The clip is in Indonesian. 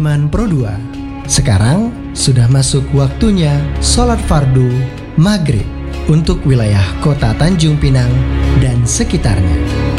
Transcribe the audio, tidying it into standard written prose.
Iman Pro 2. Sekarang sudah masuk waktunya sholat fardu maghrib untuk wilayah kota Tanjung Pinang dan sekitarnya.